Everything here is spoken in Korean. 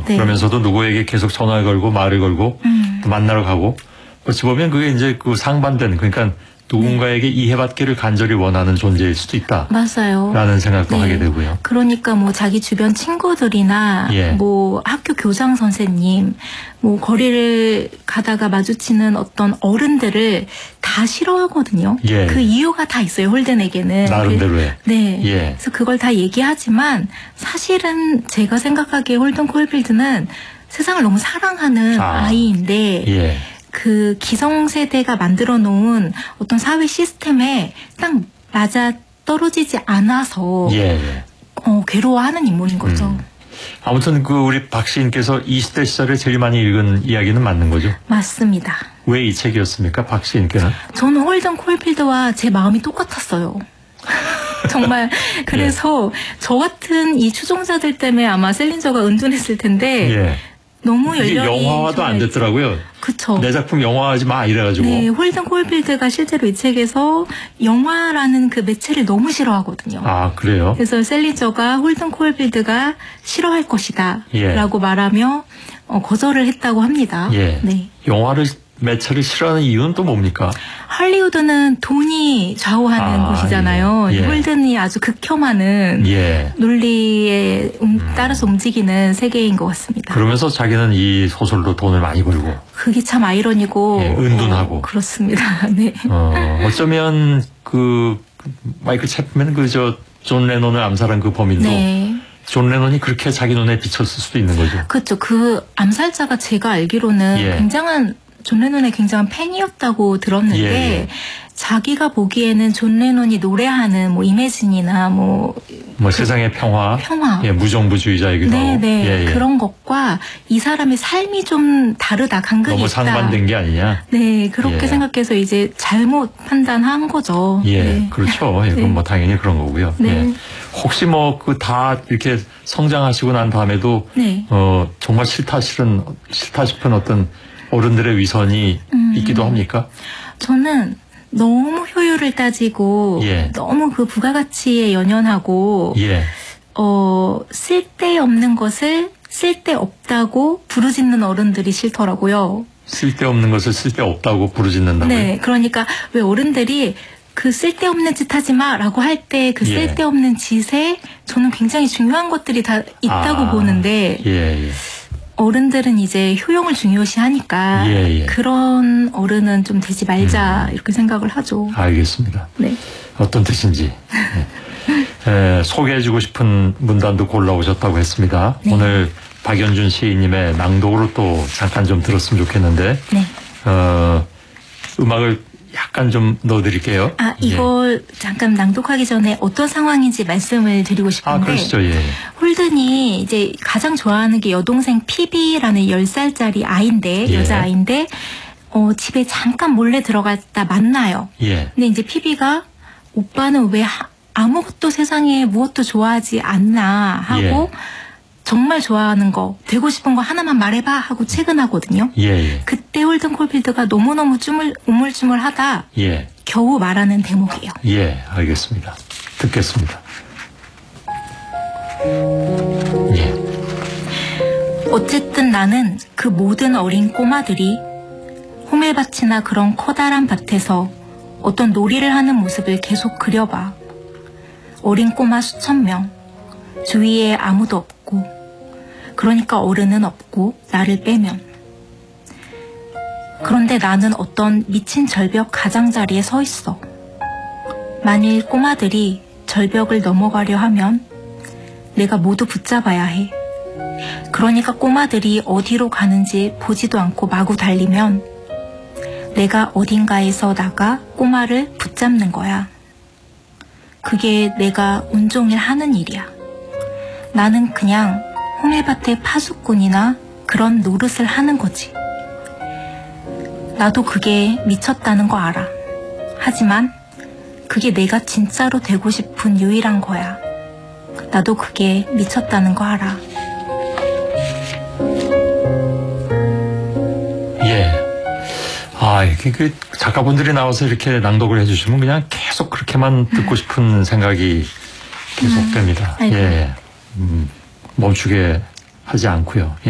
네. 그러면서도 누구에게 계속 전화를 걸고 말을 걸고 또 만나러 가고 어찌 보면 그게 이제 그 상반된 그러니까 누군가에게 이해받기를 간절히 원하는 존재일 수도 있다. 맞아요. 라는 생각도 네. 하게 되고요. 그러니까 뭐 자기 주변 친구들이나 예. 뭐 학교 교장 선생님, 뭐 거리를 가다가 마주치는 어떤 어른들을 다 싫어하거든요. 예. 그 이유가 다 있어요. 홀든에게는. 나름대로의. 네. 예. 그래서 그걸 다 얘기하지만 사실은 제가 생각하기에 홀든 콜필드는 세상을 너무 사랑하는 아이인데 예. 그 기성세대가 만들어 놓은 어떤 사회 시스템에 딱 맞아 떨어지지 않아서 예. 괴로워하는 인물인 거죠. 아무튼 그 우리 박 시인께서 20대 시절에 제일 많이 읽은 이야기는 맞는 거죠? 맞습니다. 왜 이 책이었습니까? 박 시인께는? 저는 홀든 콜필드와 제 마음이 똑같았어요. 정말 그래서 저 같은 이 추종자들 때문에 아마 셀린저가 은둔했을 텐데 예. 너무 이게 열렬히 영화화도 안 됐더라고요. 그쵸. 내 작품 영화하지 마 이래가지고. 네, 홀든 콜필드가 실제로 이 책에서 영화라는 그 매체를 너무 싫어하거든요. 아, 그래요? 그래서 셀리저가 홀든 콜필드가 싫어할 것이다 예. 라고 말하며 거절을 했다고 합니다. 예. 네. 영화를 매체를 싫어하는 이유는 또 뭡니까? 할리우드는 돈이 좌우하는 곳이잖아요. 예. 예. 홀든이 아주 극혐하는 예. 논리에 따라서 움직이는 세계인 것 같습니다. 그러면서 자기는 이 소설로 돈을 많이 벌고. 그게 참 아이러니고 예, 은둔하고. 그렇습니다. 네. 어쩌면 그 마이클 챕맨 존 레논을 암살한 그 범인도 네. 존 레논이 그렇게 자기 눈에 비쳤을 수도 있는 거죠. 그렇죠. 그 암살자가 제가 알기로는 예. 존 레논의 굉장한 팬이었다고 들었는데 예. 자기가 보기에는 존 레논이 노래하는 뭐 이매진이나 뭐 세상의 평화. 예, 무정부주의자이기도 하고. 네네. 예, 예. 그런 것과 이 사람의 삶이 좀 다르다, 간극이 너무 있다. 상반된 게 아니냐. 네, 그렇게 예. 생각해서 이제 잘못 판단한 거죠. 예, 네. 그렇죠. 예, 그건 뭐 당연히 그런 거고요. 네. 예. 혹시 뭐 다 이렇게 성장하시고 난 다음에도 네. 정말 싫다 싶은 어떤 어른들의 위선이 있기도 합니까? 저는 너무 효율을 따지고 예. 너무 그 부가가치에 연연하고 예. 쓸데없는 것을 쓸데없다고 부르짖는 어른들이 싫더라고요. 쓸데없는 것을 쓸데없다고 부르짖는다고요? 네, 그러니까 왜 어른들이 그 쓸데없는 짓 하지 마라고 할 때 그 예. 쓸데없는 짓에 저는 굉장히 중요한 것들이 다 있다고 보는데 예, 예. 어른들은 이제 효용을 중요시하니까 예, 예. 그런 어른은 좀 되지 말자 이렇게 생각을 하죠. 알겠습니다. 네. 어떤 뜻인지. 소개해주고 싶은 문단도 골라오셨다고 했습니다. 네. 오늘 박연준 시인님의 낭독으로 또 잠깐 좀 들었으면 좋겠는데 네. 음악을 약간 좀 넣어드릴게요. 이걸 잠깐 낭독하기 전에 어떤 상황인지 말씀을 드리고 싶은데. 그러시죠. 예. 홀든이 이제 가장 좋아하는 게 여동생 피비라는 10살짜리 아이인데, 예. 여자아이인데, 집에 잠깐 몰래 들어갔다 만나요. 예. 근데 이제 피비가 오빠는 왜 아무것도 세상에 무엇도 좋아하지 않나 하고, 정말 좋아하는 거, 되고 싶은 거 하나만 말해봐 하고 채근하거든요. 예. 그때 홀든 콜필드가 너무너무 우물쭈물하다 예. 겨우 말하는 대목이에요. 예, 알겠습니다. 듣겠습니다. 예. 어쨌든 나는 그 모든 어린 꼬마들이 호밀밭이나 그런 커다란 밭에서 어떤 놀이를 하는 모습을 계속 그려봐. 어린 꼬마 수천 명, 주위에 아무도 없고, 그러니까 어른은 없고 나를 빼면. 그런데 나는 어떤 미친 절벽 가장자리에 서 있어. 만일 꼬마들이 절벽을 넘어가려 하면 내가 모두 붙잡아야 해. 그러니까 꼬마들이 어디로 가는지 보지도 않고 마구 달리면 내가 어딘가에서 나가 꼬마를 붙잡는 거야. 그게 내가 온종일 하는 일이야. 나는 그냥 호밀밭의 파수꾼이나 그런 노릇을 하는 거지. 나도 그게 미쳤다는 거 알아. 하지만 그게 내가 진짜로 되고 싶은 유일한 거야. 나도 그게 미쳤다는 거 알아. 예. 이렇게 그 작가분들이 나와서 이렇게 낭독을 해주시면 그냥 계속 그렇게만 듣고 싶은 생각이 계속됩니다. 예. 멈추게 하지 않고요.